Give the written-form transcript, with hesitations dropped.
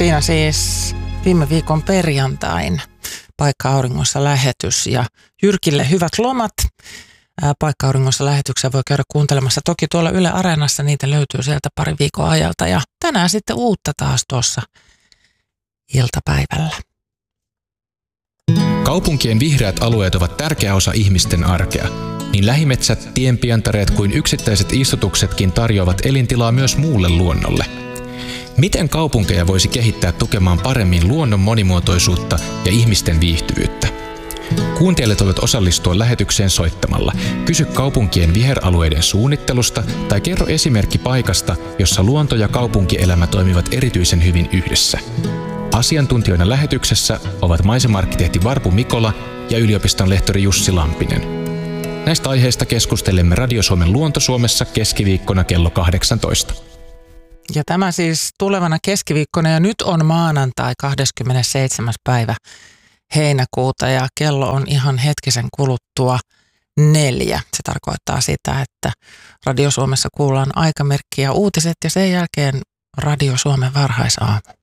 Siinä siis viime viikon perjantain Paikka-auringossa lähetys ja Jyrkille hyvät lomat. Paikka-auringossa lähetyksiä voi käydä kuuntelemassa. Toki tuolla Yle Areenassa niitä löytyy sieltä pari viikon ajalta ja tänään sitten uutta taas tuossa iltapäivällä. Kaupunkien vihreät alueet ovat tärkeä osa ihmisten arkea. Niin lähimetsät, tienpientareet kuin yksittäiset istutuksetkin tarjoavat elintilaa myös muulle luonnolle. Miten kaupunkeja voisi kehittää tukemaan paremmin luonnon monimuotoisuutta ja ihmisten viihtyvyyttä? Kuuntelijat voivat osallistua lähetykseen soittamalla. Kysy kaupunkien viheralueiden suunnittelusta tai kerro esimerkki paikasta, jossa luonto ja kaupunkielämä toimivat erityisen hyvin yhdessä. Asiantuntijoina lähetyksessä ovat maisema-arkkitehti Varpu Mikola ja yliopiston lehtori Jussi Lampinen. Näistä aiheista keskustelemme Radio Suomen Luonto Suomessa keskiviikkona kello 18. Ja tämä siis tulevana keskiviikkona ja nyt on maanantai 27. päivä heinäkuuta ja kello on ihan hetkisen kuluttua 4. Se tarkoittaa sitä, että Radio Suomessa kuullaan aikamerkki ja uutiset ja sen jälkeen Radio Suomen varhaisaamu.